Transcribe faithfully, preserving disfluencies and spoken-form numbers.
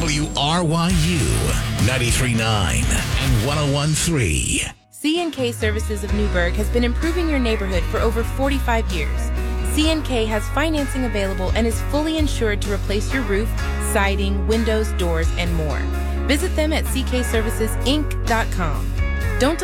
W R Y U ninety-three point nine and one oh one point three. C and K Services of Newburgh has been improving your neighborhood for over forty-five years. C and K has financing available and is fully insured to replace your roof, siding, windows, doors, and more. Visit them at c k services inc dot com. Don't